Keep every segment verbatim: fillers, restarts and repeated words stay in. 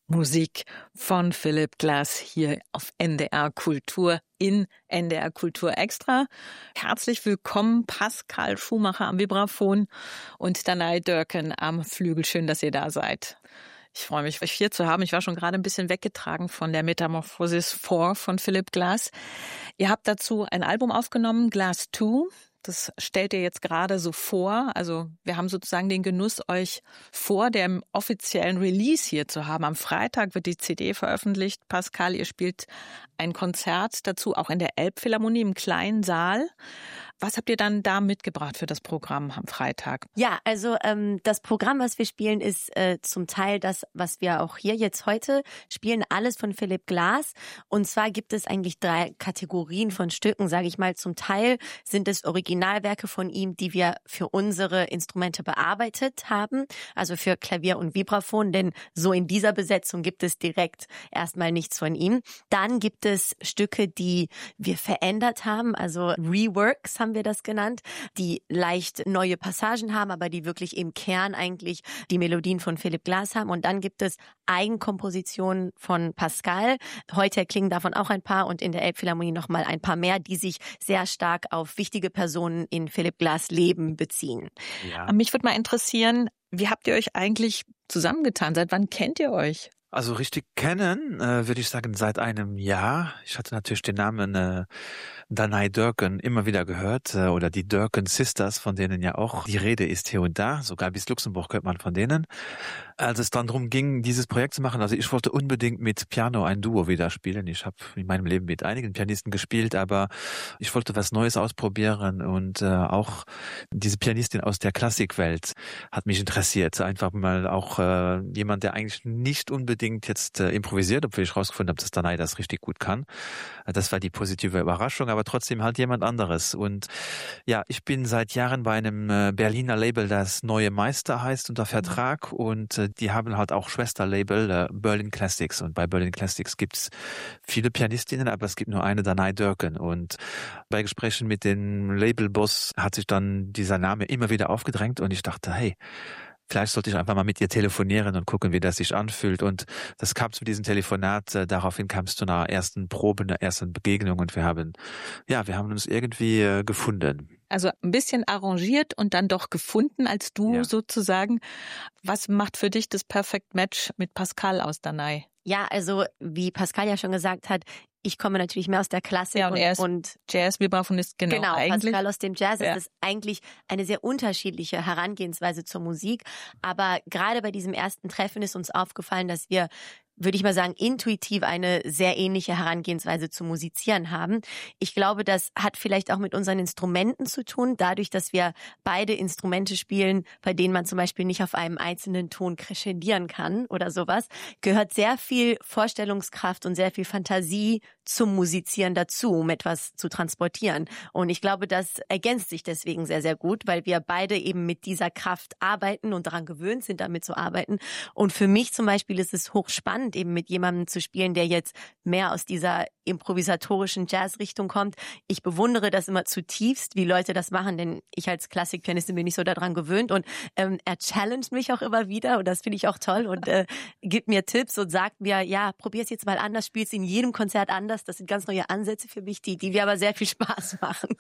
Musik von Philip Glass hier auf N D R Kultur in N D R Kultur Extra. Herzlich willkommen, Pascal Schumacher am Vibraphon und Danai Dörken am Flügel. Schön, dass ihr da seid. Ich freue mich, euch hier zu haben. Ich war schon gerade ein bisschen weggetragen von der Metamorphosis vier von Philip Glass. Ihr habt dazu ein Album aufgenommen, Glass zwei. Das stellt ihr jetzt gerade so vor. Also wir haben sozusagen den Genuss, euch vor dem offiziellen Release hier zu haben. Am Freitag wird die C D veröffentlicht. Pascal, ihr spielt ein Konzert dazu, auch in der Elbphilharmonie im kleinen Saal. Was habt ihr dann da mitgebracht für das Programm am Freitag? Ja, also ähm, das Programm, was wir spielen, ist äh, zum Teil das, was wir auch hier jetzt heute spielen, alles von Philip Glass. Und zwar gibt es eigentlich drei Kategorien von Stücken, sage ich mal. Zum Teil sind es Originalwerke von ihm, die wir für unsere Instrumente bearbeitet haben, also für Klavier und Vibraphon, denn so in dieser Besetzung gibt es direkt erstmal nichts von ihm. Dann gibt es Stücke, die wir verändert haben, also Reworks haben wir das genannt, die leicht neue Passagen haben, aber die wirklich im Kern eigentlich die Melodien von Philip Glass haben. Und dann gibt es Eigenkompositionen von Pascal. Heute klingen davon auch ein paar und in der Elbphilharmonie noch mal ein paar mehr, die sich sehr stark auf wichtige Personen in Philip Glass Leben beziehen. Ja. Mich würde mal interessieren, wie habt ihr euch eigentlich zusammengetan? Seit wann kennt ihr euch? Also richtig kennen, äh, würde ich sagen, seit einem Jahr. Ich hatte natürlich den Namen äh, Danai Dörken immer wieder gehört, äh, oder die Dörken Sisters, von denen ja auch die Rede ist hier und da. Sogar bis Luxemburg hört man von denen. Als es dann darum ging, dieses Projekt zu machen, also ich wollte unbedingt mit Piano ein Duo wieder spielen. Ich habe in meinem Leben mit einigen Pianisten gespielt, aber ich wollte was Neues ausprobieren und äh, auch diese Pianistin aus der Klassikwelt hat mich interessiert. Einfach mal auch äh, jemand, der eigentlich nicht unbedingt jetzt äh, improvisiert, obwohl ich rausgefunden habe, dass Danai das richtig gut kann. Das war die positive Überraschung, aber trotzdem halt jemand anderes. Und ja, ich bin seit Jahren bei einem äh, Berliner Label, das Neue Meister heißt, unter Vertrag und äh, die haben halt auch Schwesterlabel äh, Berlin Classics und bei Berlin Classics gibt's viele Pianistinnen, aber es gibt nur eine, Danai Dörken. Und bei Gesprächen mit dem Labelboss hat sich dann dieser Name immer wieder aufgedrängt und ich dachte, hey, vielleicht sollte ich einfach mal mit ihr telefonieren und gucken, wie das sich anfühlt. Und das kam zu diesem Telefonat. Äh, daraufhin kam es zu einer ersten Probe, einer ersten Begegnung. Und wir haben, ja, wir haben uns irgendwie äh, gefunden. Also ein bisschen arrangiert und dann doch gefunden als Duo ja. sozusagen. Was macht für dich das Perfect Match mit Pascal aus Danai? Ja, also wie Pascal ja schon gesagt hat, ich komme natürlich mehr aus der Klassik ja, und, und, er ist und Jazz-Vibraphonist, genau. Genau, eigentlich. Pascal aus dem Jazz ja. ist das eigentlich eine sehr unterschiedliche Herangehensweise zur Musik. Aber gerade bei diesem ersten Treffen ist uns aufgefallen, dass wir, würde ich mal sagen, intuitiv eine sehr ähnliche Herangehensweise zu musizieren haben. Ich glaube, das hat vielleicht auch mit unseren Instrumenten zu tun, dadurch, dass wir beide Instrumente spielen, bei denen man zum Beispiel nicht auf einem einzelnen Ton crescendieren kann oder sowas, gehört sehr viel Vorstellungskraft und sehr viel Fantasie zum Musizieren dazu, um etwas zu transportieren. Und ich glaube, das ergänzt sich deswegen sehr, sehr gut, weil wir beide eben mit dieser Kraft arbeiten und daran gewöhnt sind, damit zu arbeiten. Und für mich zum Beispiel ist es hochspannend, eben mit jemandem zu spielen, der jetzt mehr aus dieser improvisatorischen Jazzrichtung kommt. Ich bewundere das immer zutiefst, wie Leute das machen, denn ich als Klassikpianistin bin nicht so daran gewöhnt und ähm, er challenged mich auch immer wieder und das finde ich auch toll und äh, gibt mir Tipps und sagt mir, ja, probier es jetzt mal anders, spielst in jedem Konzert anders. Das sind ganz neue Ansätze für mich, die, die mir aber sehr viel Spaß machen.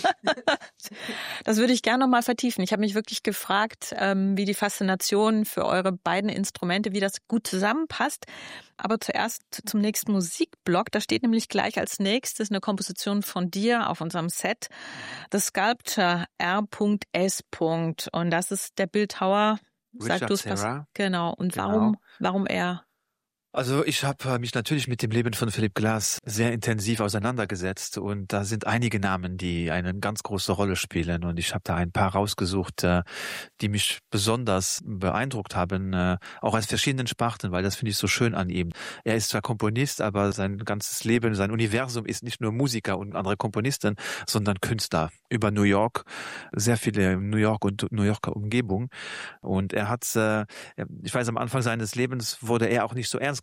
Das würde ich gerne noch mal vertiefen. Ich habe mich wirklich gefragt, ähm, wie die Faszination für eure beiden Instrumente, wie das gut zusammenpasst. Aber zuerst zum nächsten Musikblock. Da steht nämlich gleich als nächstes eine Komposition von dir auf unserem Set. The Sculptor R S. Und das ist der Bildhauer. Sag du es was? Genau. Und genau. warum, warum er? Also ich habe mich natürlich mit dem Leben von Philip Glass sehr intensiv auseinandergesetzt und da sind einige Namen, die eine ganz große Rolle spielen und ich habe da ein paar rausgesucht, die mich besonders beeindruckt haben, auch aus verschiedenen Sparten, weil das finde ich so schön an ihm. Er ist zwar Komponist, aber sein ganzes Leben, sein Universum ist nicht nur Musiker und andere Komponisten, sondern Künstler über New York, sehr viele New York und New Yorker Umgebung und er hat, ich weiß, am Anfang seines Lebens wurde er auch nicht so ernst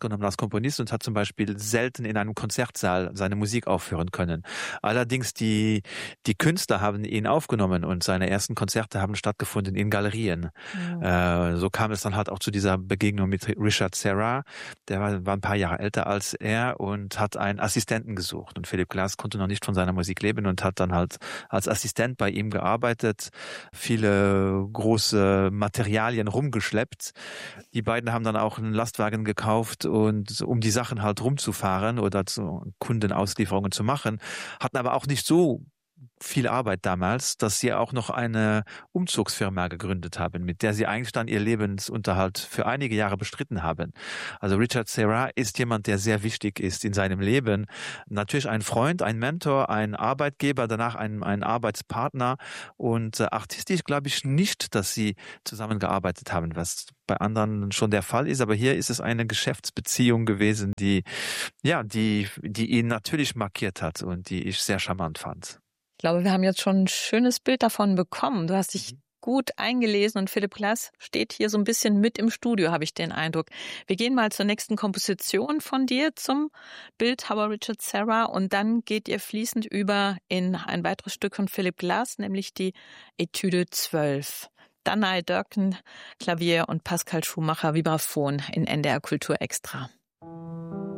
genommen als Komponist und hat zum Beispiel selten in einem Konzertsaal seine Musik aufführen können. Allerdings die, die Künstler haben ihn aufgenommen und seine ersten Konzerte haben stattgefunden in Galerien. Mhm. Äh, so kam es dann halt auch zu dieser Begegnung mit Richard Serra. Der war, war ein paar Jahre älter als er und hat einen Assistenten gesucht. Und Philip Glass konnte noch nicht von seiner Musik leben und hat dann halt als Assistent bei ihm gearbeitet, viele große Materialien rumgeschleppt. Die beiden haben dann auch einen Lastwagen gekauft und um die Sachen halt rumzufahren oder zu Kundenauslieferungen zu machen, hatten aber auch nicht so viel Arbeit damals, dass sie auch noch eine Umzugsfirma gegründet haben, mit der sie eigentlich dann ihr Lebensunterhalt für einige Jahre bestritten haben. Also Richard Serra ist jemand, der sehr wichtig ist in seinem Leben. Natürlich ein Freund, ein Mentor, ein Arbeitgeber, danach ein, ein Arbeitspartner und äh, artistisch glaube ich nicht, dass sie zusammengearbeitet haben, was bei anderen schon der Fall ist, aber hier ist es eine Geschäftsbeziehung gewesen, die, ja, die, die ihn natürlich markiert hat und die ich sehr charmant fand. Ich glaube, wir haben jetzt schon ein schönes Bild davon bekommen. Du hast dich gut eingelesen und Philip Glass steht hier so ein bisschen mit im Studio, habe ich den Eindruck. Wir gehen mal zur nächsten Komposition von dir, zum Bildhauer Richard Serra, und dann geht ihr fließend über in ein weiteres Stück von Philip Glass, nämlich die Etüde zwölf. Danai Dörken, Klavier und Pascal Schumacher, Vibraphon in N D R Kultur Extra.